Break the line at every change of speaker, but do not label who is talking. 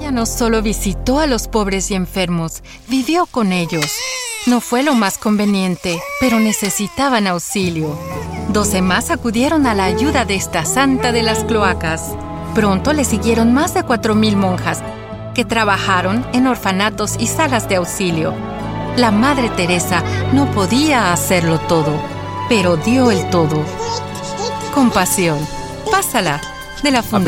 Ella no solo visitó a los pobres y enfermos, vivió con ellos. No fue lo más conveniente, pero necesitaban auxilio. 12 más acudieron a la ayuda de esta santa de las cloacas. Pronto le siguieron más de 4,000 monjas que trabajaron en orfanatos y salas de auxilio. La Madre Teresa no podía hacerlo todo, pero dio el todo. Compasión. Pásala, de la Fundación